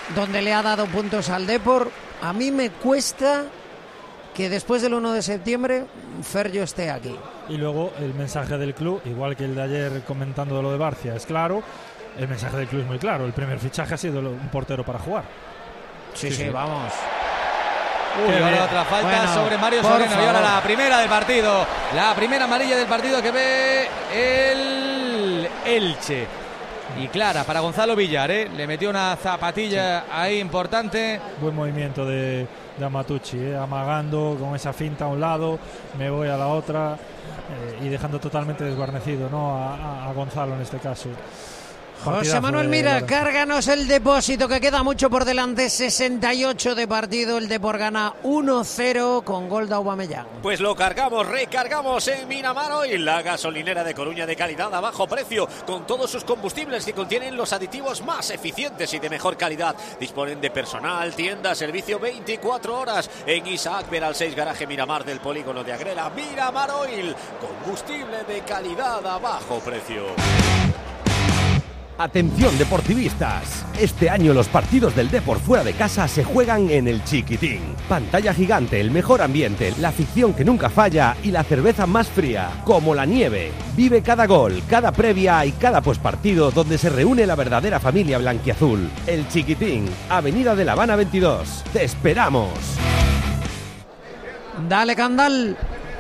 donde le ha dado puntos al Depor. A mí me cuesta que después del 1 de septiembre Ferjo esté aquí. Y luego el mensaje del club, igual que el de ayer comentando de lo de Barcia, es claro. El mensaje del club es muy claro. El primer fichaje ha sido un portero para jugar. Sí, vamos. Uy, ahora otra falta sobre Mario Soriano. Y ahora la primera del partido. La primera amarilla del partido que ve el Elche. Y clara para Gonzalo Villar, le metió una zapatilla ahí importante. Buen movimiento de Amatucci, amagando con esa finta a un lado, me voy a la otra, y dejando totalmente desguarnecido, ¿no? a Gonzalo en este caso. José Manuel Mira, cárganos el depósito, que queda mucho por delante. 68 de partido, el Depor gana 1-0 con gol de Aubameyang. Pues lo cargamos, recargamos en Miramar Oil, la gasolinera de Coruña de calidad a bajo precio, con todos sus combustibles que contienen los aditivos más eficientes y de mejor calidad. Disponen de personal, tienda, servicio 24 horas en Isaac Peral 6, garaje Miramar del polígono de Agrela. Miramar Oil, combustible de calidad a bajo precio. Atención deportivistas, este año los partidos del Depor fuera de casa se juegan en el Chiquitín. Pantalla gigante, el mejor ambiente, la afición que nunca falla y la cerveza más fría, como la nieve. Vive cada gol, cada previa y cada pospartido donde se reúne la verdadera familia blanquiazul. El Chiquitín, Avenida de La Habana 22. ¡Te esperamos! Dale, Candal.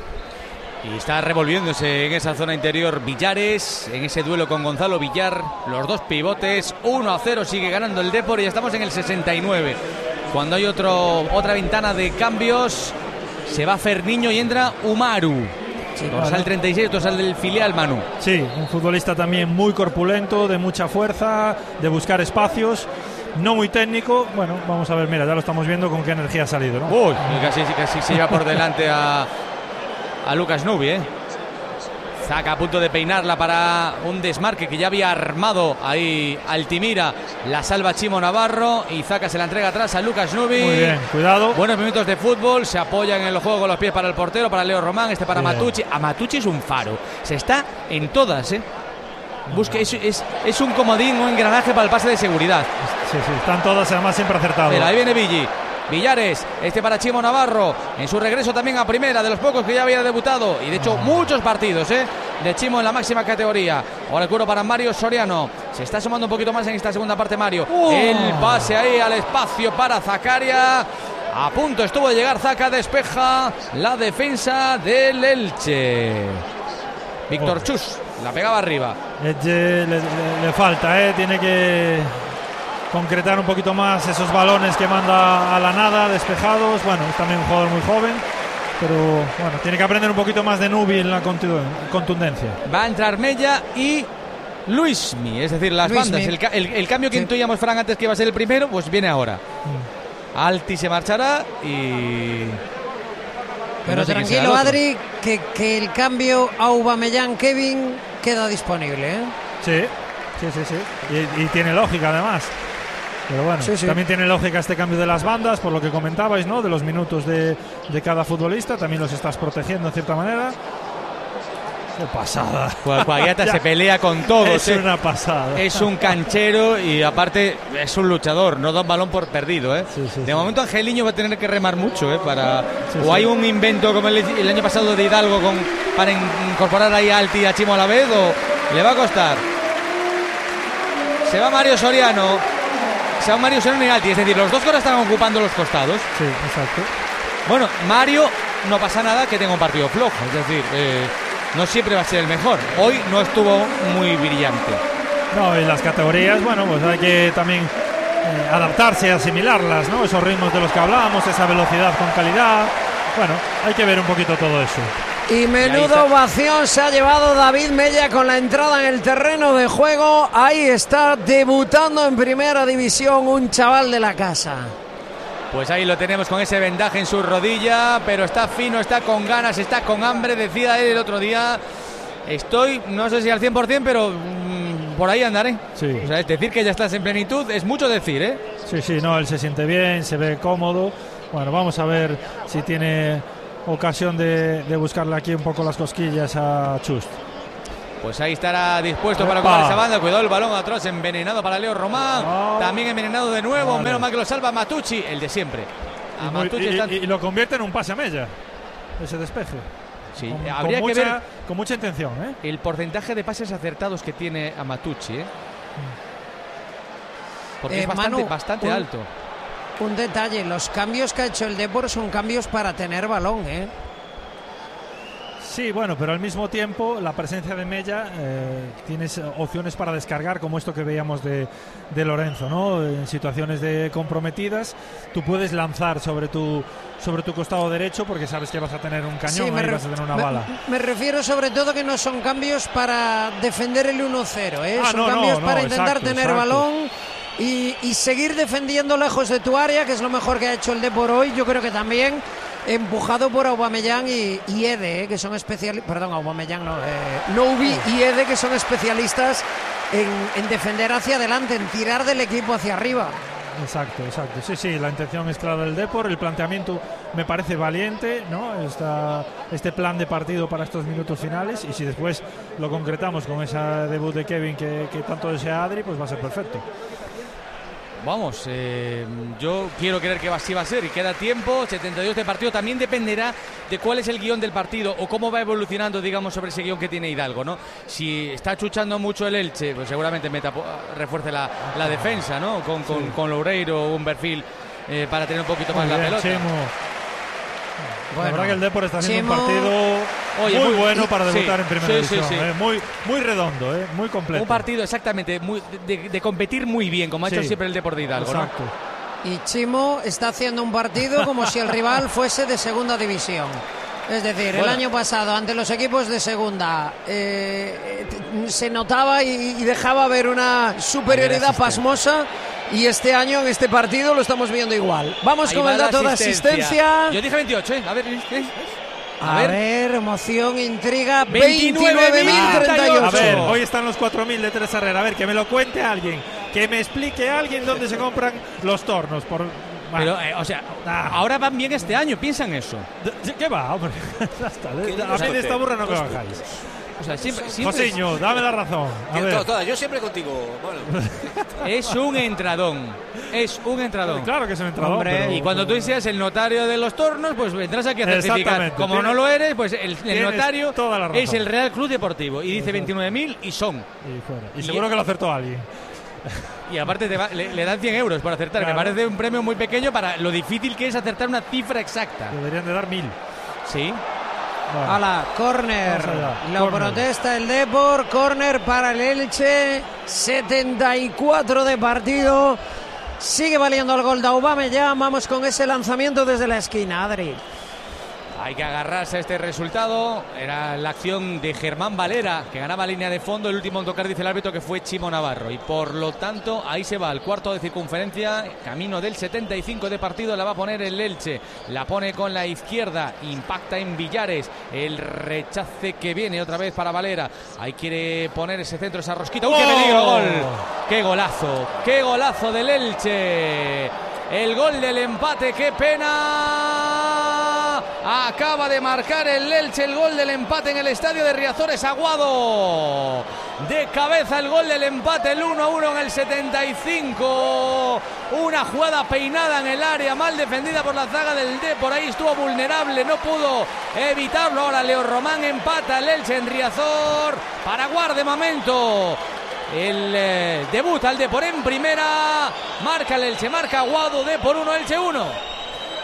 Y está revolviéndose en esa zona interior Villares, en ese duelo con Gonzalo Villar, los dos pivotes. 1-0 sigue ganando el Depor y ya estamos en el 69. Cuando hay otra ventana de cambios, se va Ferniño y entra Umaru. Sí, claro. El 36, otro sale del filial Manu. Sí, un futbolista también muy corpulento, de mucha fuerza, de buscar espacios. No muy técnico. Bueno, vamos a ver, mira, ya lo estamos viendo con qué energía ha salido, ¿no? Uy, casi se lleva por delante a Lucas Nubi, Zaca a punto de peinarla para un desmarque que ya había armado ahí Altimira. La salva Chimo Navarro y Zaca se la entrega atrás a Lucas Nubi. Muy bien, cuidado. Buenos minutos de fútbol, se apoyan en el juego con los pies para el portero, para Leo Román, para Matucci. Matucci es un faro, se está en todas, Busque, es un comodín, un engranaje para el pase de seguridad. Sí, están todas, además siempre acertados. Pero ahí viene Villi. Villares, para Chimo Navarro, en su regreso también a primera, de los pocos que ya había debutado, y de hecho muchos partidos de Chimo en la máxima categoría. Ahora el cuero para Mario Soriano, se está sumando un poquito más en esta segunda parte Mario. El pase ahí al espacio para Zakaria, a punto estuvo de llegar Zaca, despeja la defensa del Elche. Víctor Chus la pegaba arriba. Le falta, tiene que concretar un poquito más esos balones que manda a la nada, despejados. Bueno, es también un jugador muy joven, pero bueno, tiene que aprender un poquito más de Nubi en la contundencia. Va a entrar Mella y Luismi, es decir, las bandas. El cambio que intuíamos, Fran, antes que iba a ser el primero, pues viene ahora. Alti se marchará y... Pero no sé, tranquilo, Adri, que el cambio a Aubameyang Kevin queda disponible, Sí. Y tiene lógica además. Pero bueno, también tiene lógica este cambio de las bandas, por lo que comentabais, ¿no? De los minutos de cada futbolista, también los estás protegiendo en cierta manera. ¡Qué pasada! Cuagliata se pelea con todos. Es una pasada. Es un canchero y aparte es un luchador, no da un balón por perdido, De momento Angeliño va a tener que remar mucho, hay un invento como el año pasado de Hidalgo para incorporar ahí a Alti y a Chimo a la vez, o le va a costar. Se va Mario Soriano y Alti, es decir, los dos que ahora están ocupando los costados. Sí, exacto. Bueno, Mario, no pasa nada que tenga un partido flojo, es decir, no siempre va a ser el mejor. Hoy no estuvo muy brillante. No, y las categorías, bueno, pues hay que también adaptarse, asimilarlas, ¿no? Esos ritmos de los que hablábamos, esa velocidad con calidad. Bueno, hay que ver un poquito todo eso. Y menuda ovación se ha llevado David Mella con la entrada en el terreno de juego. Ahí está debutando en primera división un chaval de la casa. Pues ahí lo tenemos con ese vendaje en su rodilla, pero está fino, está con ganas, está con hambre. Decía él el otro día, estoy, no sé si al 100%, pero por ahí andaré. Sí. O sea, es decir que ya estás en plenitud, es mucho decir, Sí, no, él se siente bien, se ve cómodo. Bueno, vamos a ver si tiene ocasión de buscarle aquí un poco las cosquillas a Chust. Pues ahí estará dispuesto para ocupar esa banda. Cuidado el balón atrás, envenenado para Leo Román. También envenenado de nuevo. Menos mal que lo salva Matucci, el de siempre. Y lo convierte en un pase a Mella, ese despeje. Sí, habría que ver con mucha intención, el porcentaje de pases acertados que tiene a Matucci, porque es bastante alto. Un detalle, los cambios que ha hecho el Depor son cambios para tener balón, Sí, bueno, pero al mismo tiempo la presencia de Mella, tienes opciones para descargar, como esto que veíamos de Lorenzo, ¿no? En situaciones comprometidas, tú puedes lanzar sobre tu costado derecho porque sabes que vas a tener un cañón, ahí vas a tener una bala. Me refiero sobre todo que no son cambios para defender el 1-0, son cambios para intentar tener balón y seguir defendiendo lejos de tu área, que es lo mejor que ha hecho el Depor hoy. Yo creo que también empujado por Aubameyang y Ede, que son especialistas, perdón, Aubameyang no, Noubi y Ede, que son especialistas en defender hacia adelante, en tirar del equipo hacia arriba. Exacto. Sí, la intención es clara del Depor, el planteamiento me parece valiente, ¿no? Este plan de partido para estos minutos finales, y si después lo concretamos con ese debut de Kevin que tanto desea Adri, pues va a ser perfecto. Vamos, yo quiero creer que así va a ser y queda tiempo, 72 de partido. También dependerá de cuál es el guión del partido o cómo va evolucionando, digamos, sobre ese guión que tiene Hidalgo, ¿no? Si está chuchando mucho el Elche, pues seguramente refuerce la defensa, ¿no? Con Loureiro, un perfil para tener un poquito más la pelota. Bueno, la verdad que el Depor está haciendo un partido muy bueno para debutar en primera división. Sí. Muy redondo, muy completo. Un partido exactamente de competir muy bien, como ha hecho siempre el Depor de Hidalgo. Exacto. ¿No? Y Chimo está haciendo un partido como si el rival fuese de segunda división. Es decir, el año pasado ante los equipos de segunda se notaba y dejaba ver una superioridad pasmosa, y este año en este partido lo estamos viendo igual. Vamos con el dato de asistencia. Yo dije 28, A ver, emoción, intriga, 29.038. A ver, hoy están los 4.000 de Teresa Herrera. A ver, que me lo cuente alguien, que me explique alguien dónde se compran los tornos. Pero, ahora van bien este año, piensan eso. ¿Qué va, hombre? A mí de esta burra no me bajáis. O sea, siempre Josiño, dame la razón. Yo siempre contigo. Bueno. Es un entradón. Claro que es un entradón. Hombre, y cuando tú seas el notario de los tornos, pues vendrás aquí a certificar. Como no lo eres, pues el notario es el Real Club Deportivo. Y dice 29.000 y son. Y seguro que lo acertó alguien. Y aparte le dan 100 euros por acertar. Claro. Me parece un premio muy pequeño para lo difícil que es acertar una cifra exacta. Deberían de dar 1.000. Sí. Bueno. A la córner. Lo protesta el Depor. Córner para el Elche. 74 de partido. Sigue valiendo el gol de Aubameyang. Vamos con ese lanzamiento desde la esquina, Adri. Hay que agarrarse a este resultado. Era la acción de Germán Valera, que ganaba línea de fondo. El último en tocar, dice el árbitro, que fue Chimo Navarro. Y por lo tanto, ahí se va el cuarto de circunferencia. Camino del 75 de partido. La va a poner el Elche. La pone con la izquierda. Impacta en Villares. El rechace que viene otra vez para Valera. Ahí quiere poner ese centro, esa rosquita. ¡Uy, qué peligro! ¡Gol! ¡Qué golazo! ¡Qué golazo del Elche! El gol del empate. ¡Qué pena! Acaba de marcar el Elche el gol del empate en el estadio de Riazores. Aguado de cabeza el gol del empate, el 1-1 en el 75. Una jugada peinada en el área, mal defendida por la zaga del Depor. Ahí estuvo vulnerable, no pudo evitarlo. Ahora Leo Román empata el Elche en Riazor. Paraguar de momento. El debut al Depor en primera. Marca el Elche, marca Aguado. Depor 1, Elche 1.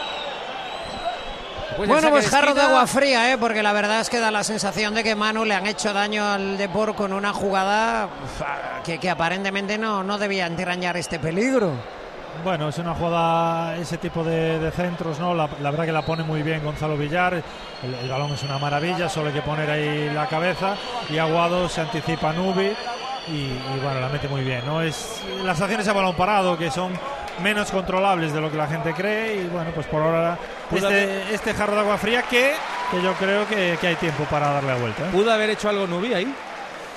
Bueno, pues jarro de agua fría, porque la verdad es que da la sensación de que Manu le han hecho daño al Depor con una jugada que aparentemente no debía entrañar este peligro. Bueno, es una jugada, ese tipo de centros, ¿no? La verdad que la pone muy bien Gonzalo Villar. El balón es una maravilla, solo hay que poner ahí la cabeza. Y Aguado se anticipa a Nubi y bueno, la mete muy bien, ¿no? Las acciones a balón parado, que son menos controlables de lo que la gente cree, y bueno, pues por ahora este jarro de agua fría que yo creo que hay tiempo para darle la vuelta. ¿Pudo haber hecho algo Nubi ahí?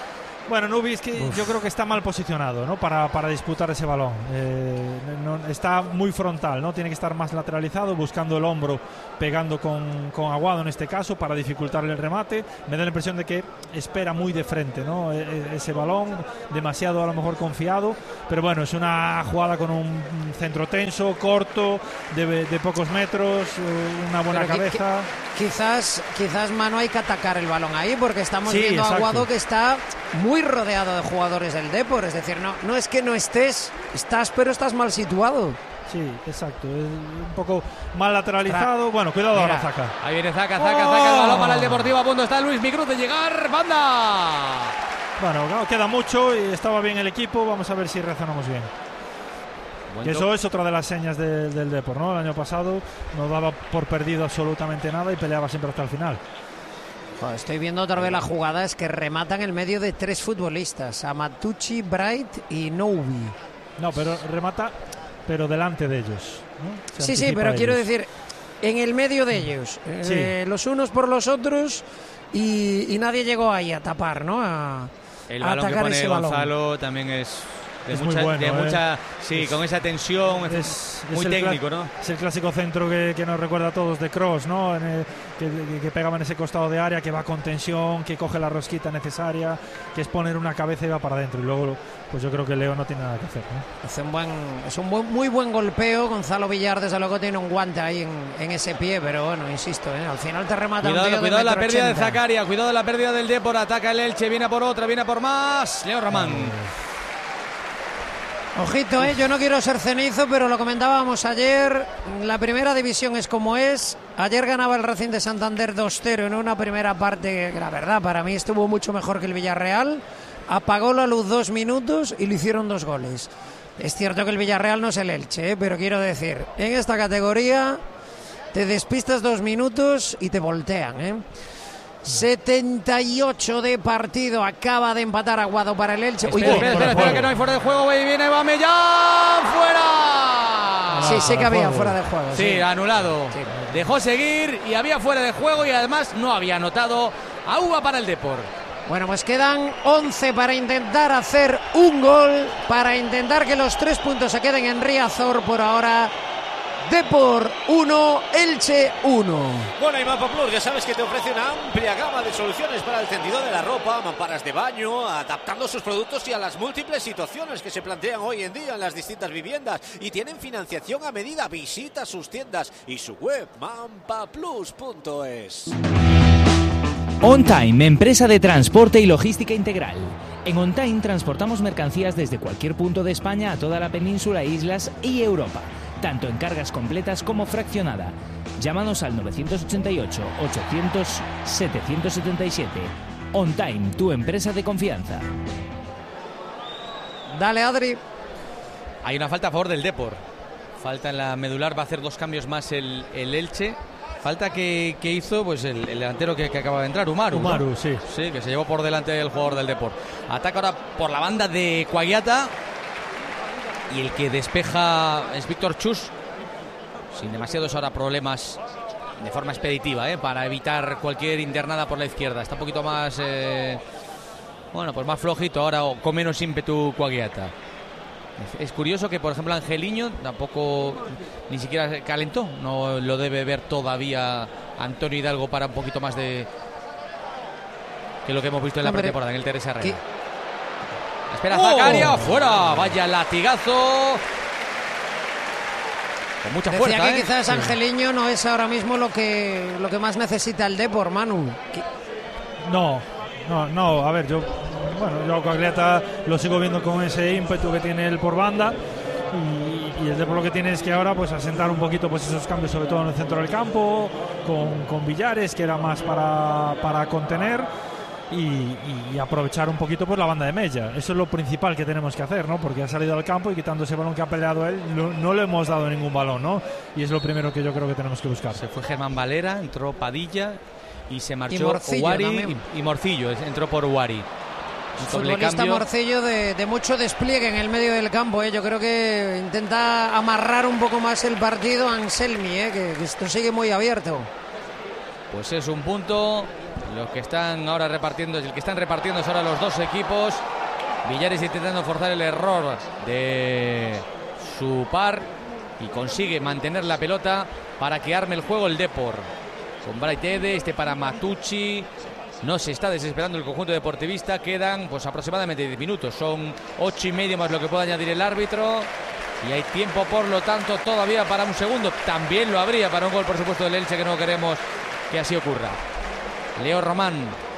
Bueno, Nubinski yo creo que está mal posicionado, ¿no? para disputar ese balón. Está muy frontal, ¿no? Tiene que estar más lateralizado, buscando el hombro, pegando con Aguado en este caso para dificultarle el remate. Me da la impresión de que espera muy de frente, ¿no? Ese balón, demasiado a lo mejor confiado, pero bueno, es una jugada con un centro tenso, corto, de pocos metros, una buena cabeza. Quizás, Manu, hay que atacar el balón ahí, porque estamos viendo a Aguado que está muy rodeado de jugadores del Depor, es decir, no es que no estás, pero estás mal situado. Sí, exacto, es un poco mal lateralizado. Bueno, cuidado ahora, Zaka. Ahí viene Zaka el balón para el Deportivo. A punto está Luis Micruz de llegar. ¡Banda! Bueno, queda mucho y estaba bien el equipo. Vamos a ver si reaccionamos bien. Que eso es otra de las señas del Depor, ¿no? El año pasado no daba por perdido absolutamente nada y peleaba siempre hasta el final. Estoy viendo otra vez la jugada, es que rematan en medio de 3 futbolistas, Amatucci, Bright y Noubi. No, pero remata, pero delante de ellos, ¿no? Sí, pero quiero decir, en el medio de ellos, los unos por los otros, y nadie llegó ahí a tapar, ¿no? El balón que pone Gonzalo también es muy bueno, sí, con esa tensión, es muy técnico, ¿no? Es el clásico centro que nos recuerda a todos de Kroos, ¿no? Que pegaba en ese costado de área, que va con tensión, que coge la rosquita necesaria, que es poner una cabeza y va para adentro. Y luego, pues yo creo que Leo no tiene nada que hacer, ¿no? Es un muy buen golpeo. Gonzalo Villar, desde luego, tiene un guante ahí en ese pie, pero bueno, insisto, al final te remata. Cuidado la pérdida de Zakaria, cuidado la pérdida del Depor, ataca el Elche, viene por otra, viene por más. Leo Román. Ojito, yo no quiero ser cenizo, pero lo comentábamos ayer, la primera división es como es. Ayer ganaba el Racing de Santander 2-0 en una primera parte que la verdad para mí estuvo mucho mejor que el Villarreal. Apagó la luz 2 minutos y le hicieron 2 goles. Es cierto que el Villarreal no es el Elche, pero quiero decir, en esta categoría te despistas 2 minutos y te voltean, 78 de partido, acaba de empatar Aguado para el Elche. Espera, que no hay fuera de juego, y viene Bamellán, fuera. Sí que había fuera de juego. Sí, anulado. Sí. Dejó seguir y había fuera de juego y además no había anotado a Uva para el Depor. Bueno, pues quedan 11 para intentar hacer un gol, para intentar que los 3 puntos se queden en Riazor por ahora. Depor 1, Elche 1. Bueno, y Mapa Plus, ya sabes que te ofrece una amplia gama de soluciones para el tendido de la ropa, mamparas de baño, adaptando sus productos y a las múltiples situaciones que se plantean hoy en día en las distintas viviendas. Y tienen financiación a medida. Visita sus tiendas y su web, mampaplus.es. On Time, empresa de transporte y logística integral. En On Time transportamos mercancías desde cualquier punto de España a toda la península, islas y Europa, tanto en cargas completas como fraccionada. Llámanos al 988 800 777. On Time, tu empresa de confianza. Dale, Adri. Hay una falta a favor del Depor. Falta en la medular, va a hacer 2 cambios más el Elche. Falta que hizo pues el delantero que acaba de entrar, Umaru, ¿no? Sí, que se llevó por delante del jugador del Depor. Ataca ahora por la banda de Cuagliata. Y el que despeja es Víctor Chus, sin demasiados ahora problemas de forma expeditiva, para evitar cualquier internada por la izquierda. Está un poquito más pues más flojito ahora, o con menos ímpetu Cuagliata. Es curioso que, por ejemplo, Angeliño tampoco ni siquiera calentó. No lo debe ver todavía Antonio Hidalgo para un poquito más de que lo que hemos visto en la pretemporada en el Teresa Herrera. Espera Zakaria, fuera, vaya latigazo. Con mucha fuerza. Decía que quizás Angeliño no es ahora mismo lo que más necesita el Depor, Manu. No, a ver, yo a Cuagliata lo sigo viendo con ese ímpetu que tiene él por banda, y el Depor lo que tiene es que ahora pues asentar un poquito pues esos cambios, sobre todo en el centro del campo, con Villares, que era más para contener, y aprovechar un poquito pues la banda de Mella. Eso es lo principal que tenemos que hacer, ¿no? Porque ha salido al campo y quitando ese balón que ha peleado él, no le hemos dado ningún balón, ¿no? Y es lo primero que yo creo que tenemos que buscar. Se fue Germán Valera, entró Padilla y se marchó Uwari y Morcillo, entró por Uwari. Futbolista Morcillo de mucho despliegue en el medio del campo, Yo creo que intenta amarrar un poco más el partido Anselmi, que esto sigue muy abierto. Pues es un punto. Los que están ahora repartiendo, el que están repartiendo es ahora los dos equipos. Villares intentando forzar el error de su par y consigue mantener la pelota para que arme el juego el Depor. Con Braitede, para Matucci. No se está desesperando el conjunto deportivista. Quedan pues aproximadamente 10 minutos. Son 8:30 más lo que puede añadir el árbitro. Y hay tiempo, por lo tanto, todavía para un segundo. También lo habría para un gol, por supuesto, del Elche, que no queremos que así ocurra. Leo Román.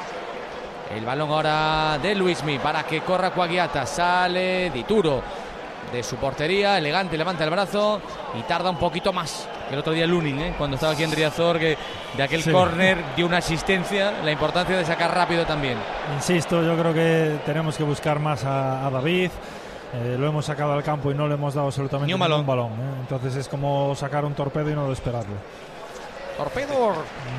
El balón ahora de Luismi para que corra Quagliata. Sale Dituro de su portería. Elegante, levanta el brazo y tarda un poquito más que el otro día Lunin, cuando estaba aquí en Riazor, que de aquel córner dio una asistencia. La importancia de sacar rápido también. Insisto, yo creo que tenemos que buscar más a David. Lo hemos sacado al campo y no le hemos dado absolutamente ningún balón. Entonces es como sacar un torpedo y no desesperarlo. Torpedo.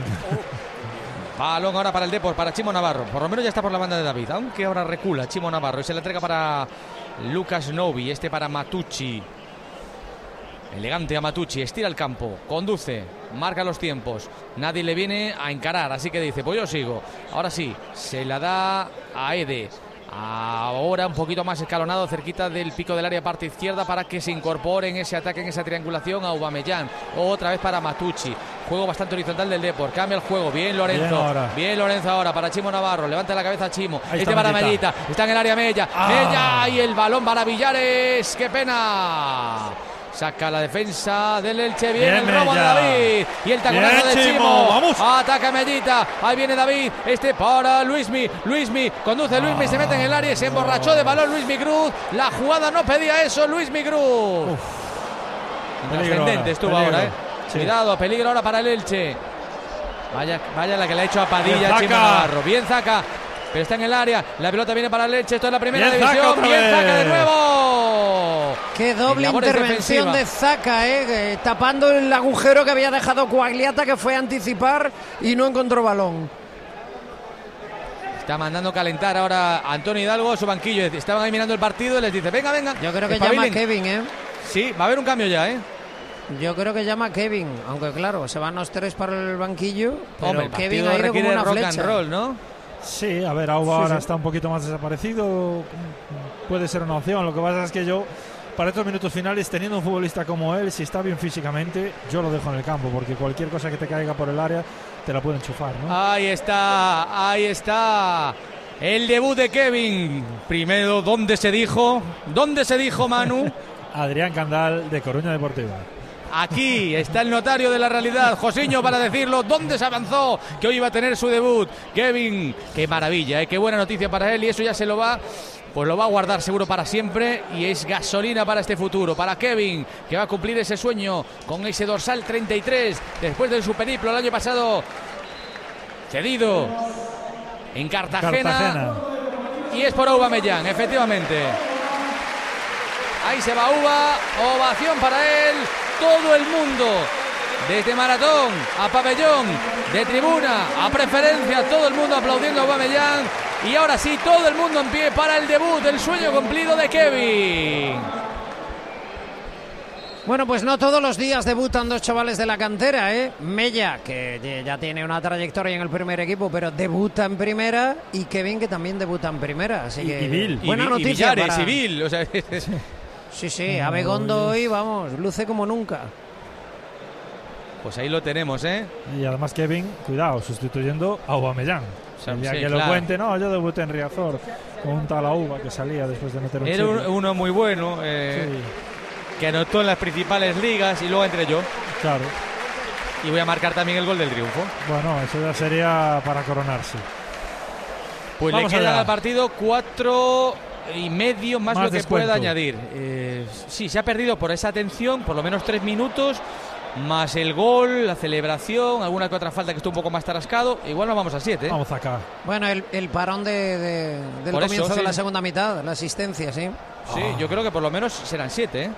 Balón ahora para el Depor, para Chimo Navarro. Por lo menos ya está por la banda de David, aunque ahora recula Chimo Navarro. Y se la entrega para Lucas Novi, para Matucci. Elegante a Matucci, estira el campo, conduce, marca los tiempos. Nadie le viene a encarar, así que dice, pues yo sigo. Ahora sí, se la da a Ede. Ahora un poquito más escalonado, cerquita del pico del área, parte izquierda, para que se incorpore en ese ataque, en esa triangulación a Aubameyang. Otra vez para Matucci. Juego bastante horizontal del Depor. Cambia el juego. Bien Lorenzo. Bien Lorenzo ahora para Chimo Navarro. Levanta la cabeza Chimo. Para Mellita. Está en el área Mella. Mella y el balón para Villares. ¡Qué pena! Saca la defensa del Elche. Viene el robo de David. Y el taconazo de Chimo. ¡Vamos! Ataca Mellita. Ahí viene David. Para Luismi. Luismi. Conduce Luismi. Se mete en el área y se emborrachó de balón Luismi Cruz. La jugada no pedía eso. Luismi Cruz. Trascendente estuvo ahora, Sí. Cuidado, peligro ahora para el Elche. Vaya la que le ha hecho a Padilla Chimo Navarro. Bien Zaca. Pero está en el área. La pelota viene para el Elche. Esto es la primera división. Bien Zaca de nuevo. Qué doble intervención de Zaca, tapando el agujero que había dejado Quagliata, que fue a anticipar y no encontró balón. Está mandando calentar ahora Antonio Hidalgo, su banquillo. Estaban ahí mirando el partido y les dice, venga. Yo creo que llama a Kevin, Sí, va a haber un cambio ya, Yo creo que llama a Kevin, aunque claro, se van los tres para el banquillo. Pero hombre, el Kevin ha ido como una rock flecha. And roll, ¿no? Sí, a ver, Auba ahora está un poquito más desaparecido. Puede ser una opción. Lo que pasa es que yo, para estos minutos finales, teniendo un futbolista como él, si está bien físicamente, yo lo dejo en el campo, porque cualquier cosa que te caiga por el área te la pueden enchufar, ¿no? Ahí está. El debut de Kevin. Primero, ¿dónde se dijo, Manu? Adrián Candal, de Coruña Deportiva. Aquí está el notario de la realidad, Josiño, para decirlo. ¿Dónde se avanzó? Que hoy iba a tener su debut. Kevin, qué maravilla, qué buena noticia para él. Y eso ya lo va a guardar seguro para siempre. Y es gasolina para este futuro. Para Kevin, que va a cumplir ese sueño con ese dorsal 33. Después de su periplo el año pasado, cedido en Cartagena. Y es por Aubameyang, efectivamente. Ahí se va Uba, ovación para él. Todo el mundo, desde maratón a pabellón, de tribuna a preferencia, todo el mundo aplaudiendo a Aubameyang. Y ahora sí, todo el mundo en pie para el debut, el sueño cumplido de Kevin. Bueno, pues no todos los días debutan dos chavales de la cantera, Mella, que ya tiene una trayectoria en el primer equipo, pero debuta en primera, y Kevin, que también debuta en primera. Así que Bill. Buena noticia. Y Bill, o sea... Sí, Abegondo hoy, vamos, luce como nunca. Pues ahí lo tenemos, Y además Kevin, cuidado, sustituyendo a Aubameyang. El día que lo cuente, yo debuté en Riazor con un tal Auba que salía después de meter un Era uno muy bueno, que anotó en las principales ligas y luego entré yo. Claro. Y voy a marcar también el gol del triunfo. Bueno, eso ya sería para coronarse. Pues vamos, le quedan al partido 4:30 más lo que descuento. pueda añadir. Sí, se ha perdido por esa atención por lo menos 3 minutos, más el gol, la celebración, alguna que otra falta que estuvo un poco más tarascado. Igual nos vamos a 7. Vamos acá. Bueno, el parón del por comienzo eso, de la segunda mitad, la asistencia, sí. Sí, yo creo que por lo menos serán 7,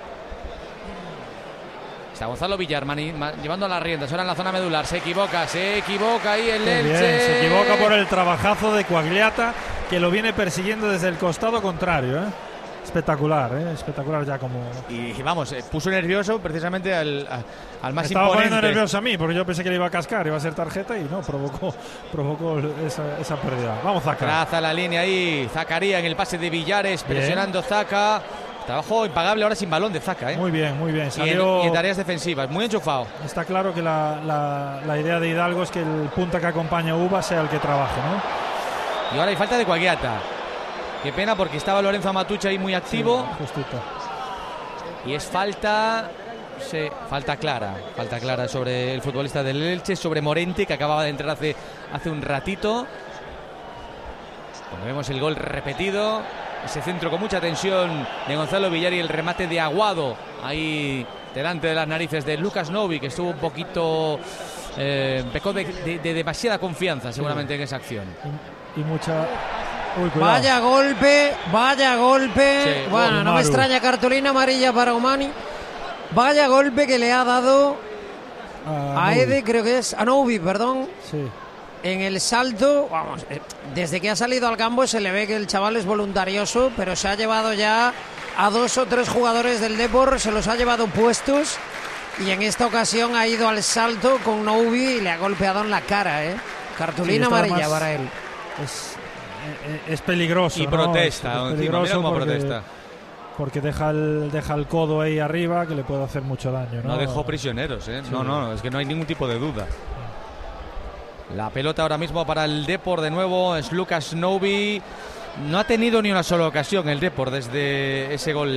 Está Gonzalo Villar llevando las riendas, ahora en la zona medular. Se equivoca ahí el Elche. Se equivoca por el trabajazo de Quagliata, que lo viene persiguiendo desde el costado contrario, espectacular, espectacular ya como... Y vamos, puso nervioso precisamente al más Estaba imponente. poniendo nervioso a mí, porque yo pensé que le iba a cascar, iba a ser tarjeta y no, provocó esa pérdida. Vamos, Zaka. Traza la línea ahí, Zakaria en el pase de Villares, presionando Zaka. Trabajo impagable ahora sin balón de Zaka, Muy bien. Y en tareas defensivas, muy enchufado. Está claro que la idea de Hidalgo es que el punta que acompaña a Uva sea el que trabaje, ¿no? Y ahora hay falta de Coagliata. Qué pena porque estaba Lorenzo Amatucci ahí muy activo. Sí, justito. Y es falta clara sobre el futbolista del Elche, sobre Morente, que acababa de entrar hace un ratito. Cuando vemos el gol repetido, ese centro con mucha tensión de Gonzalo Villar y el remate de Aguado ahí delante de las narices de Lucas Novi, que estuvo un poquito pecó de demasiada confianza seguramente en esa acción. Y mucha... Uy, vaya golpe. Sí, bueno, no me extraña, cartulina amarilla para Omani. Vaya golpe que le ha dado a Ede, creo que es a Novi, perdón. Sí. En el salto, vamos, desde que ha salido al campo se le ve que el chaval es voluntarioso, pero se ha llevado ya a 2 o 3 jugadores del Depor, se los ha llevado puestos y en esta ocasión ha ido al salto con Novi y le ha golpeado en la cara, Cartulina amarilla para él. Es peligroso. Y protesta, ¿no? Es peligroso como protesta. Porque deja el codo ahí arriba, que le puede hacer mucho daño. No dejó prisioneros, Sí. No, es que no hay ningún tipo de duda. La pelota ahora mismo para el Depor de nuevo es Lucas Novi. No ha tenido ni una sola ocasión el Depor desde ese gol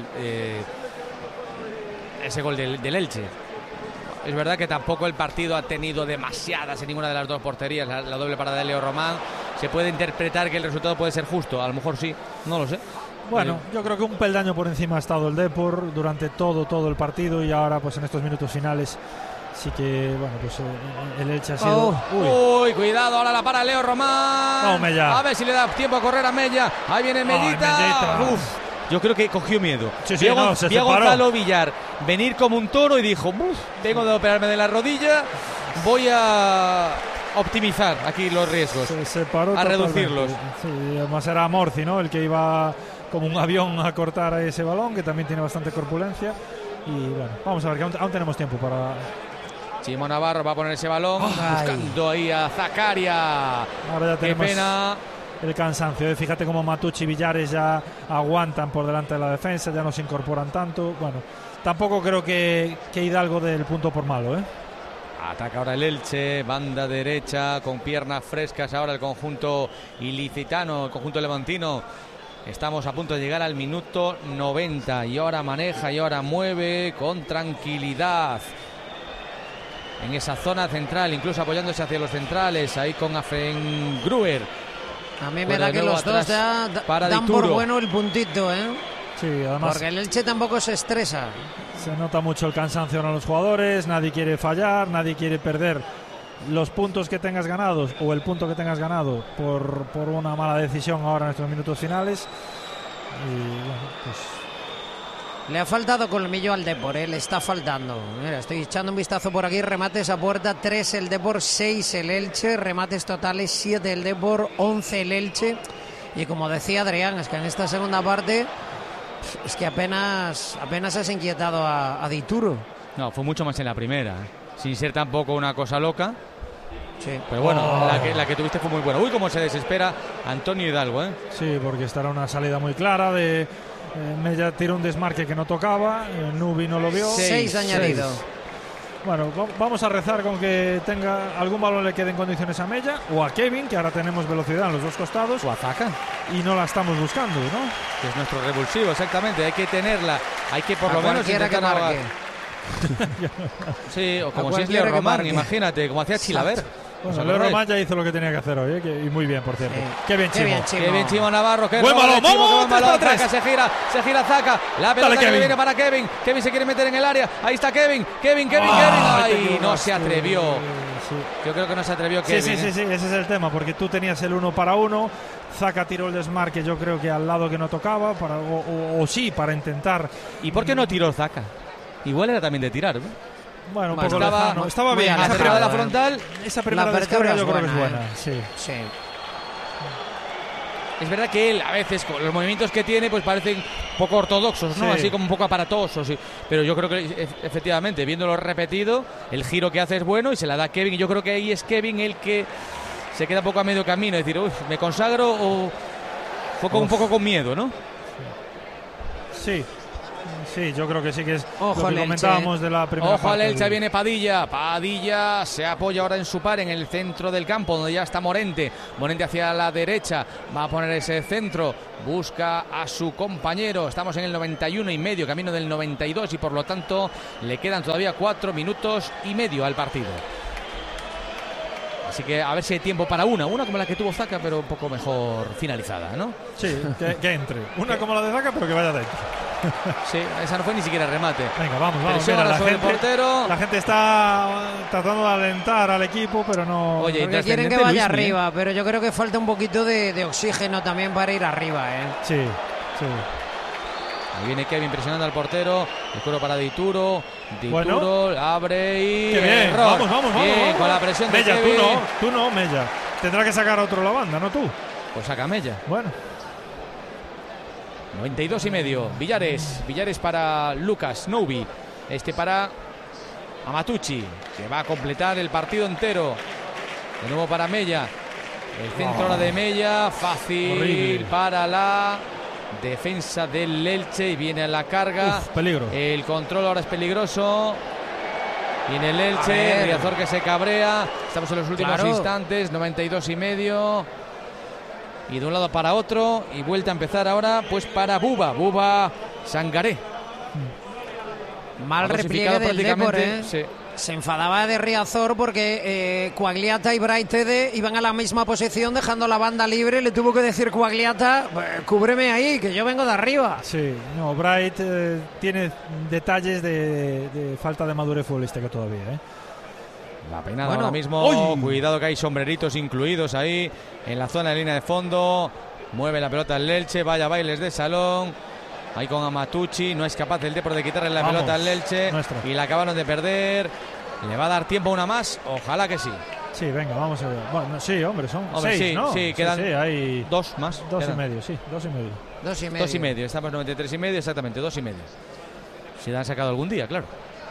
del Elche. Es verdad que tampoco el partido ha tenido demasiadas en ninguna de las dos porterías. La doble parada de Leo Román. Se puede interpretar que el resultado puede ser justo. A lo mejor sí, no lo sé. Bueno, yo creo que un peldaño por encima ha estado el Depor durante todo el partido, y ahora pues en estos minutos finales sí que, bueno, pues el Elche ha sido... Uy, cuidado, ahora la para Leo Román. Mella. A ver si le da tiempo a correr a Mella. Ahí viene Mellita. Yo creo que cogió miedo. Vi a Gonzalo Villar venir como un toro y dijo, vengo de operarme de la rodilla, voy a optimizar aquí los riesgos, se paró a reducirlos. Sí, además era Morci, ¿no? El que iba como un avión a cortar a ese balón, que también tiene bastante corpulencia. Y bueno, vamos a ver, que aún tenemos tiempo para... Chimo Navarro va a poner ese balón, buscando ahí a Zakaria. Ahora ya tenemos... Qué pena. El cansancio, fíjate cómo Matucci y Villares ya aguantan por delante de la defensa, ya no se incorporan tanto. Bueno, tampoco creo que Hidalgo dé el punto por malo, Ataca ahora el Elche, banda derecha con piernas frescas ahora el conjunto ilicitano, el conjunto levantino. Estamos a punto de llegar al minuto 90 y ahora maneja y ahora mueve con tranquilidad en esa zona central, incluso apoyándose hacia los centrales, ahí con Afengruer. A mí me da que los dos ya dan por bueno el puntito, Sí, además, porque el Elche tampoco se estresa. Se nota mucho el cansancio en los jugadores, nadie quiere fallar, nadie quiere perder los puntos que tengas ganados o el punto que tengas ganado por una mala decisión ahora en estos minutos finales. Y bueno, pues... Le ha faltado colmillo al Depor, le está faltando. Mira, estoy echando un vistazo por aquí, remates a puerta, 3 el Depor, 6 el Elche, remates totales, 7 el Depor, 11 el Elche. Y como decía Adrián, es que en esta segunda parte es que apenas has inquietado a Dituro. No, fue mucho más en la primera, sin ser tampoco una cosa loca. Sí. Pero bueno, la que tuviste fue muy buena. Uy, cómo se desespera Antonio Hidalgo, Sí, porque esta era una salida muy clara de... Mella tiró un desmarque que no tocaba, Nubi no lo vio. 6 añadido. Bueno, vamos a rezar con que tenga algún balón le quede en condiciones a Mella o a Kevin, que ahora tenemos velocidad en los dos costados. O a Zaka. Y no la estamos buscando, ¿no? Que es nuestro revulsivo, exactamente. Hay que tenerla, hay que por a lo menos intentar marque. Sí, o como si es Leo Román, imagínate, como hacía Chilaver. Bueno, Leo Román ya hizo lo que tenía que hacer hoy, y muy bien, por cierto. Qué bien, Chimo. Qué bien, Chimo Navarro. Qué buen balón, vamos, Zaka se gira Zaka. La pelota que viene para Kevin. Kevin se quiere meter en el área. Ahí está Kevin. Ay, no se atrevió. Sí. Yo creo que no se atrevió Kevin. Sí, ese es el tema, porque tú tenías el 1 para 1. Zaka tiró el desmarque, yo creo que al lado que no tocaba, o sí, para intentar. ¿Y por qué no tiró Zaka? Igual era también de tirar, ¿no? Bueno, un poco lejano. Estaba bien. Esa primera de la frontal. Esa primera descarga yo creo que es buena. Sí. Es verdad que él, a veces, con los movimientos que tiene, pues parecen un poco ortodoxos, ¿no? Sí. Así como un poco aparatosos. Pero yo creo que, efectivamente, viéndolo repetido, el giro que hace es bueno y se la da a Kevin. Y yo creo que ahí es Kevin el que se queda un poco a medio camino. Es decir, ¿me consagro o un poco con miedo, no? Sí. Sí, yo creo que sí que es lo que comentábamos de la primera parte. Ojo al Elche, viene Padilla. Padilla se apoya ahora en su par en el centro del campo, donde ya está Morente. Morente hacia la derecha, va a poner ese centro, busca a su compañero. Estamos en el 91,5, camino del 92, y por lo tanto le quedan todavía 4 minutos y medio al partido. Así que a ver si hay tiempo para una como la que tuvo Zaka, pero un poco mejor finalizada, ¿no? Sí, que entre. Una como la de Zaka, pero que vaya dentro. Sí, esa no fue ni siquiera remate. Venga, vamos. Mira, el portero. La gente está tratando de alentar al equipo, pero no. Oye, quieren que vaya arriba, pero yo creo que falta un poquito de oxígeno también para ir arriba, ¿eh? Sí. Ahí viene Kevin presionando al portero. El cuero para Dituro. Dituro abre y. ¡Qué bien! Error. Vamos. Bien, con la presión de Mella, Kevin. tú no, Mella. Tendrá que sacar a otro la banda, no tú. Pues saca Mella. Bueno. 92,5. Villares para Lucas Noubi. Para Amatucci, que va a completar el partido entero. De nuevo para Mella. El centro ahora de Mella. Fácil. Horrible. Para la defensa del Elche. Y viene a la carga. Peligro. El control ahora es peligroso. Viene el Elche. Riazor que se cabrea. Estamos en los últimos instantes. 92,5. Y de un lado para otro, y vuelta a empezar ahora pues para Buba Sangaré. Mal repliegue del Depor, sí. Se enfadaba de Riazor porque Quagliata y Braithede iban a la misma posición dejando la banda libre. Le tuvo que decir Quagliata, cúbreme ahí, que yo vengo de arriba. Sí, no, Bright tiene detalles de falta de madurez futbolística todavía, La peinada ahora mismo. Cuidado que hay sombreritos incluidos ahí en la zona de línea de fondo. Mueve la pelota el Elche. Vaya bailes de salón. Ahí con Amatucci. No es capaz el Depor de quitarle la pelota al Elche. Y la acabaron de perder. ¿Le va a dar tiempo una más? Ojalá que sí. Sí, venga, vamos a ver. Bueno, sí, hombre, son 6, sí, ¿no? Sí, quedan hay 2 más. 2,5, sí, 2,5. 2,5. Estamos 93,5, exactamente, 2,5. Si la han sacado algún día, claro.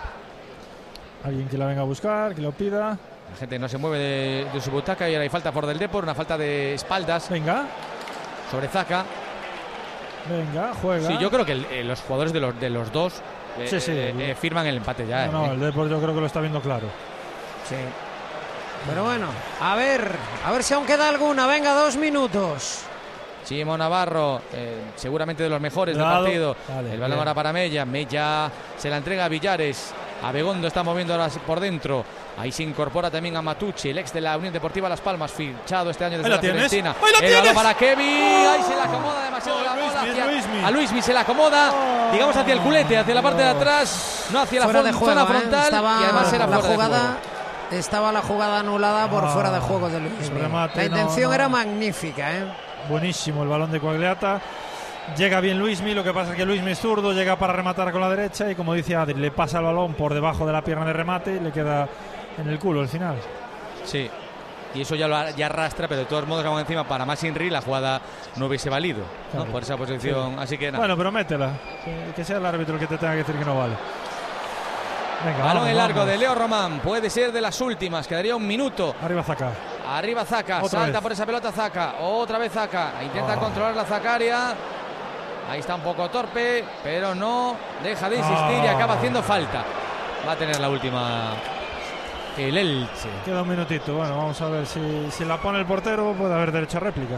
Alguien que la venga a buscar, que lo pida. La gente no se mueve de su butaca y ahora hay falta por del Depor, una falta de espaldas. Venga. Sobre Zaka. Venga, juega. Sí, yo creo que los jugadores de los dos firman el empate ya. No, el Depor yo creo que lo está viendo claro. Sí. Pero bueno, a ver si aún queda alguna. Venga, 2 minutos. Chimo Navarro, seguramente de los mejores del partido. El balón ahora para Mella. Mella se la entrega a Villares. Abegondo está moviendo ahora por dentro. Ahí se incorpora también a Matucci, el ex de la Unión Deportiva Las Palmas, fichado este año desde la Fiorentina. El balón para Kevin. Ahí se la acomoda demasiado la bola. A Luismi se la acomoda, digamos hacia el culete, hacia la parte de atrás, no hacia la zona frontal. Y además era fuera de juego. Estaba la jugada anulada por fuera de juego de Luismi. La intención era magnífica, Buenísimo el balón de Quagliata. Llega bien Luismi, lo que pasa es que Luismi es zurdo, llega para rematar con la derecha y, como dice Adri, le pasa el balón por debajo de la pierna de remate y le queda en el culo al final. Sí, y eso ya arrastra, pero de todos modos, aún encima, para más Inri la jugada no hubiese valido, claro, ¿no? Por esa posición, así que nada. Bueno, pero métela, que sea el árbitro el que te tenga que decir que no vale. Venga, balón en largo de Leo Román, puede ser de las últimas, quedaría 1 minuto. Arriba Zaka, salta por esa pelota Zaka, otra vez Zaka, intenta controlar la Zakaria. Ahí está un poco torpe, pero no deja de insistir y acaba haciendo falta. Va a tener la última el Elche. Queda un minutito. Bueno, vamos a ver si la pone el portero, puede haber derecho a réplica.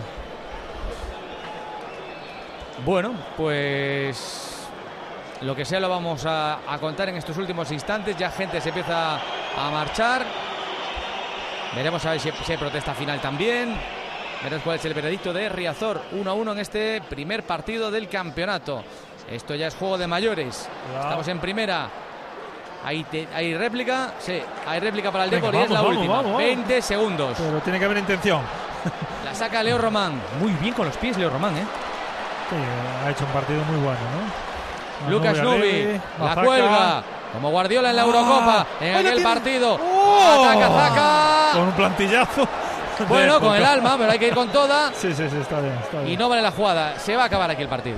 Bueno, pues lo que sea lo vamos a contar en estos últimos instantes. Ya gente se empieza a marchar. Veremos a ver si hay protesta final también. Veremos cuál es el veredicto de Riazor. 1-1 en este primer partido del campeonato. Esto ya es juego de mayores. Estamos en primera. ¿Hay réplica? Sí, hay réplica para el Depor y es la última. 20 segundos. Pero tiene que haber intención. La saca Leo Román. Muy bien con los pies Leo Román, Sí, ha hecho un partido muy bueno, ¿no? Lucas Noubi la cuelga. Como Guardiola en la Eurocopa, en aquel partido. Ataca Zaka. Con un plantillazo. Bueno, con el alma, pero hay que ir con toda. Sí, está bien. Y no vale la jugada. Se va a acabar aquí el partido.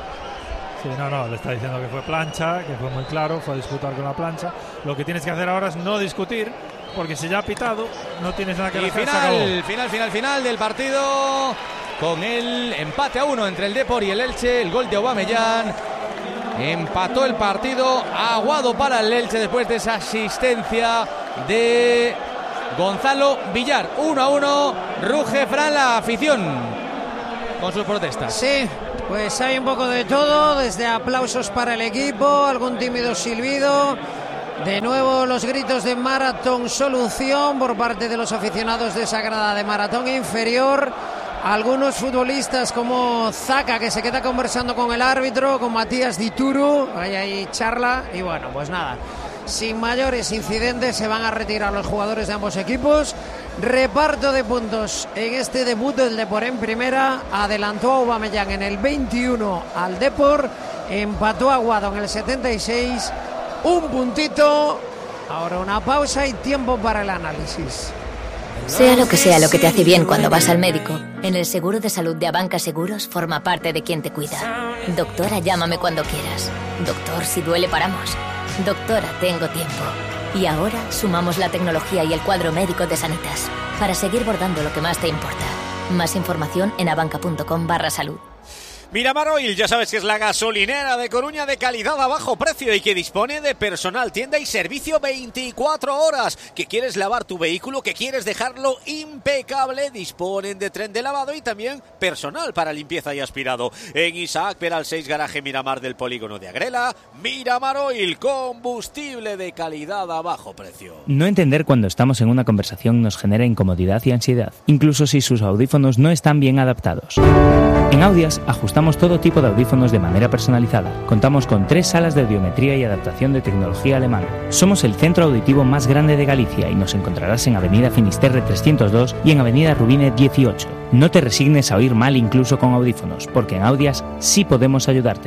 Sí, no, le está diciendo que fue plancha, que fue muy claro, fue a disputar con la plancha. Lo que tienes que hacer ahora es no discutir, porque si ya ha pitado, no tienes nada que hacer. Final del partido, con el empate a 1 entre el Depor y el Elche, el gol de Aubameyang. Empató el partido, Aguado para el Elche después de esa asistencia de Gonzalo Villar. 1-1, ruge Fran la afición con sus protestas. Sí, pues hay un poco de todo, desde aplausos para el equipo, algún tímido silbido. De nuevo los gritos de Maratón Solución por parte de los aficionados de esa grada de Maratón Inferior. Algunos futbolistas como Zaka, que se queda conversando con el árbitro, con Matías Dituru, ahí charla, y bueno, pues nada, sin mayores incidentes se van a retirar los jugadores de ambos equipos. Reparto de puntos en este debut del Depor en primera. Adelantó a Aubameyang en el 21 al Depor, empató a Aguado en el 76, un puntito. Ahora una pausa y tiempo para el análisis. Sea lo que te hace bien cuando vas al médico, en el seguro de salud de Abanca Seguros forma parte de quien te cuida. Doctora, llámame cuando quieras. Doctor, si duele paramos. Doctora, tengo tiempo. Y ahora sumamos la tecnología y el cuadro médico de Sanitas para seguir bordando lo que más te importa. Más información en abanca.com/salud. Miramar Oil, ya sabes que es la gasolinera de Coruña de calidad a bajo precio y que dispone de personal, tienda y servicio 24 horas. ¿Que quieres lavar tu vehículo? ¿Que quieres dejarlo impecable? Disponen de tren de lavado y también personal para limpieza y aspirado. En Isaac Peral 6, garaje Miramar del polígono de Agrela. Miramar Oil, combustible de calidad a bajo precio. No entender cuando estamos en una conversación nos genera incomodidad y ansiedad, incluso si sus audífonos no están bien adaptados. En Audias ajustamos todo tipo de audífonos de manera personalizada. Contamos con 3 salas de audiometría y adaptación de tecnología alemana. Somos el centro auditivo más grande de Galicia y nos encontrarás en Avenida Finisterre 302 y en Avenida Rubine 18. No te resignes a oír mal incluso con audífonos, porque en Audias sí podemos ayudarte.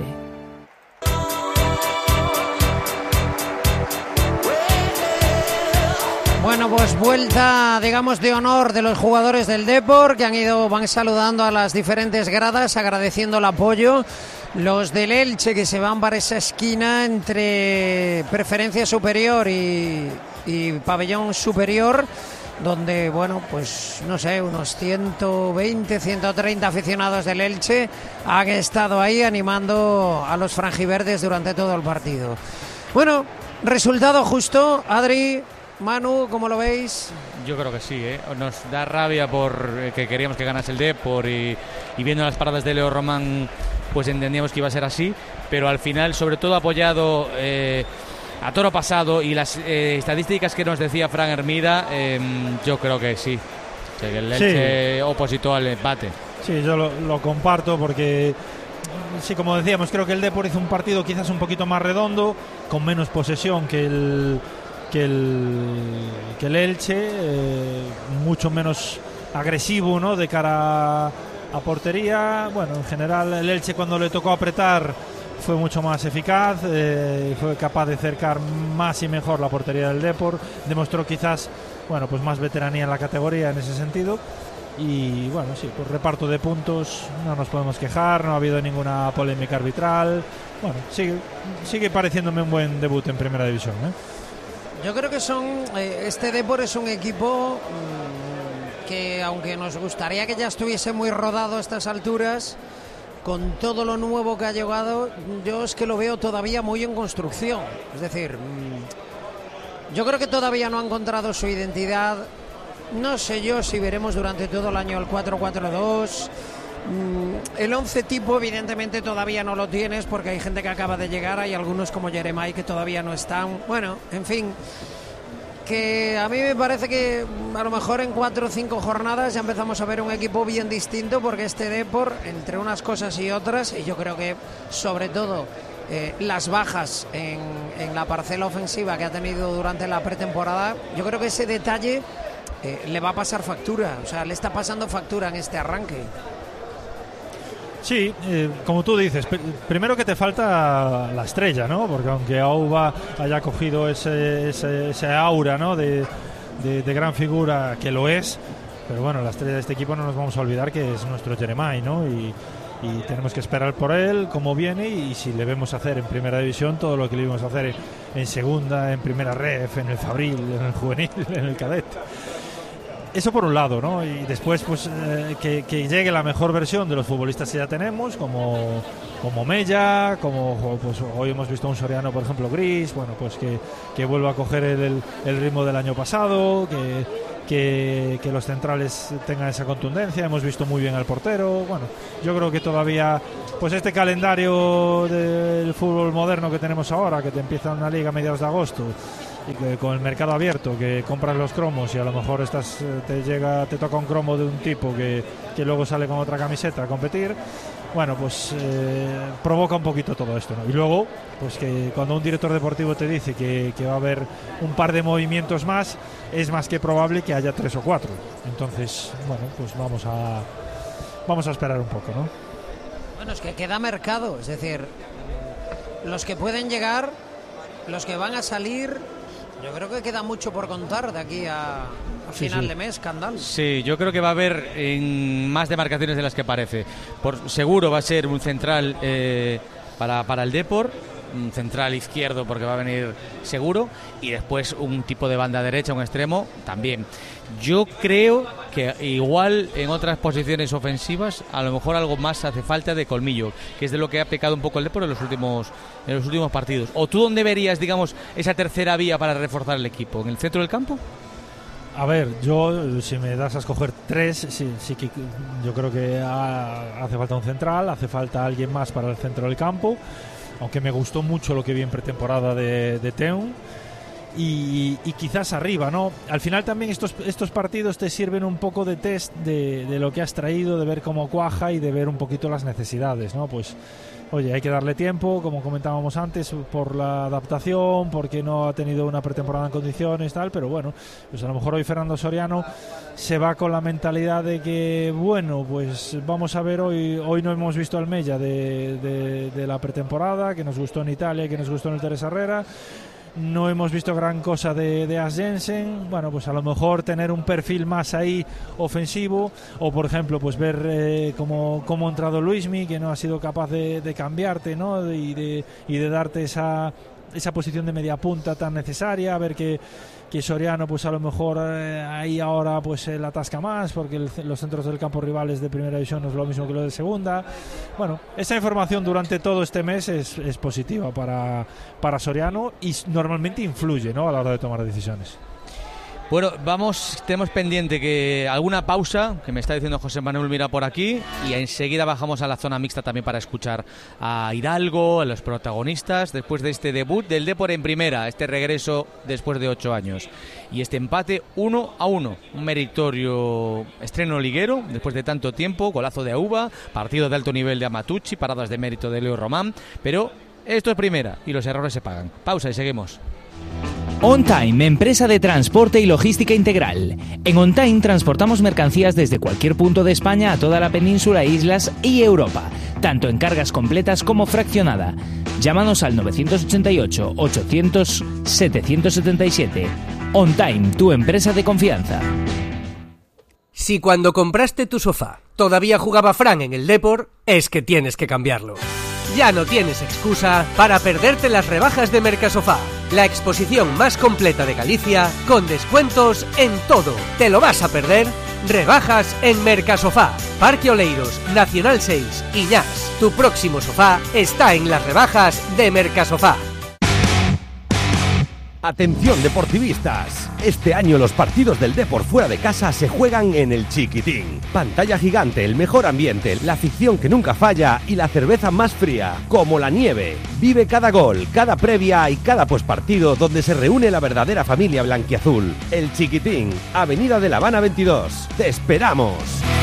Bueno, pues vuelta, digamos, de honor de los jugadores del Depor, que van saludando a las diferentes gradas, agradeciendo el apoyo. Los del Elche, que se van para esa esquina entre preferencia superior y pabellón superior, donde, bueno, pues no sé, unos 120, 130 aficionados del Elche han estado ahí animando a los franjiverdes durante todo el partido. Bueno, resultado justo, Adri, Manu, ¿cómo lo veis? Yo creo que sí, ¿eh? Nos da rabia por que queríamos que ganase el Depor y viendo las paradas de Leo Román pues entendíamos que iba a ser así, pero al final, sobre todo apoyado a toro pasado y las estadísticas que nos decía Fran Hermida, yo creo que sí, que el Elche opositó al empate. Sí, yo lo comparto porque sí, como decíamos, creo que el Depor hizo un partido quizás un poquito más redondo, con menos posesión que el Elche, mucho menos agresivo, ¿no?, de cara a portería. Bueno, en general el Elche, cuando le tocó apretar, fue mucho más eficaz, fue capaz de cercar más y mejor la portería del Depor, demostró quizás, bueno, pues más veteranía en la categoría en ese sentido. Y bueno, sí, pues reparto de puntos, no nos podemos quejar, no ha habido ninguna polémica arbitral. Bueno, sigue pareciéndome un buen debut en Primera División, ¿eh? Yo creo que este Depor es un equipo que, aunque nos gustaría que ya estuviese muy rodado a estas alturas, con todo lo nuevo que ha llegado, yo es que lo veo todavía muy en construcción. Es decir, yo creo que todavía no ha encontrado su identidad. No sé yo si veremos durante todo el año el 4-4-2. El 11 tipo evidentemente todavía no lo tienes, porque hay gente que acaba de llegar, hay algunos como Jeremai que todavía no están. Bueno, en fin, que a mí me parece que a lo mejor en 4 o 5 jornadas ya empezamos a ver un equipo bien distinto, porque este Depor, entre unas cosas y otras, y yo creo que sobre todo las bajas en la parcela ofensiva que ha tenido durante la pretemporada, yo creo que ese detalle le va a pasar factura, o sea, le está pasando factura en este arranque. Sí, como tú dices, primero que te falta la estrella, ¿no? Porque aunque Auba haya cogido ese aura, ¿no?, de gran figura, que lo es, Pero bueno, la estrella de este equipo no nos vamos a olvidar que es nuestro Jeremai, ¿no? Y tenemos que esperar por él, cómo viene, y si le vemos hacer en primera división todo lo que le vimos a hacer en segunda, en primera ref, en el Fabril, en el juvenil, en el cadete. Eso por un lado, ¿no? Y después pues que llegue la mejor versión de los futbolistas que ya tenemos, como Mella, como pues hoy hemos visto a un Soriano, por ejemplo, gris, bueno, pues que vuelva a coger el ritmo del año pasado, que los centrales tengan esa contundencia. Hemos visto muy bien al portero. Bueno, yo creo que todavía pues este calendario del fútbol moderno que tenemos ahora, que te empieza una liga a mediados de agosto y que con el mercado abierto, que compras los cromos y a lo mejor te toca un cromo de un tipo que luego sale con otra camiseta a competir. Bueno, pues provoca un poquito todo esto, ¿no? Y luego, pues que cuando un director deportivo te dice que va a haber un par de movimientos más, es más que probable que haya 3 o 4. Entonces, bueno, pues vamos a esperar un poco, ¿no? Bueno, es que queda mercado, es decir, los que pueden llegar, los que van a salir, yo creo que queda mucho por contar de aquí a final de mes, Candal. Sí, yo creo que va a haber más demarcaciones de las que parece. Seguro va a ser un central para el Depor, un central izquierdo porque va a venir seguro, y después un tipo de banda derecha, un extremo también. Yo creo que igual en otras posiciones ofensivas a lo mejor algo más hace falta de colmillo, que es de lo que ha pecado un poco el Depor en los últimos partidos. ¿O tú dónde verías, digamos, esa tercera vía para reforzar el equipo? ¿En el centro del campo? A ver, yo, si me das a escoger 3, sí que yo creo que hace falta un central, hace falta alguien más para el centro del campo, aunque me gustó mucho lo que vi en pretemporada de Teun, y quizás arriba, ¿no? Al final también estos partidos te sirven un poco de test de lo que has traído, de ver cómo cuaja y de ver un poquito las necesidades, ¿no? Pues oye, hay que darle tiempo, como comentábamos antes, por la adaptación, porque no ha tenido una pretemporada en condiciones, tal, pero bueno, pues a lo mejor hoy Fernando Soriano se va con la mentalidad de que, bueno, pues vamos a ver, hoy no hemos visto al Mella de la pretemporada, que nos gustó en Italia y que nos gustó en el Teresa Herrera. No hemos visto gran cosa de As Jensen. Bueno, pues a lo mejor tener un perfil más ahí ofensivo, o por ejemplo pues ver cómo ha entrado Luismi, que no ha sido capaz de cambiarte, ¿no? y de darte esa posición de media punta tan necesaria. A ver que Soriano pues a lo mejor ahí ahora pues la atasca más, porque los centros del campo rivales de primera división no es lo mismo que lo de segunda. Bueno, esa información durante todo este mes es positiva para Soriano, y normalmente influye, ¿no?, a la hora de tomar decisiones. Bueno, tenemos pendiente que alguna pausa, que me está diciendo José Manuel Mira por aquí, y enseguida bajamos a la zona mixta también para escuchar a Hidalgo, a los protagonistas, después de este debut del Depor en primera, este regreso después de 8 años, y este empate 1-1, un meritorio estreno liguero, después de tanto tiempo, golazo de Auba, partido de alto nivel de Amatucci, paradas de mérito de Leo Román, pero esto es primera y los errores se pagan. Pausa y seguimos. On Time, empresa de transporte y logística integral. En On Time transportamos mercancías desde cualquier punto de España a toda la península, islas y Europa, tanto en cargas completas como fraccionada. Llámanos al 988 800 777. On Time, tu empresa de confianza. Si cuando compraste tu sofá todavía jugaba Fran en el Depor, es que tienes que cambiarlo. Ya no tienes excusa para perderte las rebajas de Mercasofá, la exposición más completa de Galicia, con descuentos en todo. ¿Te lo vas a perder? Rebajas en Mercasofá, Parque Oleiros, Nacional 6, Iñás. Tu próximo sofá está en las rebajas de Mercasofá. Atención deportivistas, este año los partidos del Depor fuera de casa se juegan en el Chiquitín. Pantalla gigante, el mejor ambiente, la afición que nunca falla y la cerveza más fría, como la nieve. Vive cada gol, cada previa y cada pospartido donde se reúne la verdadera familia blanquiazul. El Chiquitín, Avenida de La Habana 22. ¡Te esperamos!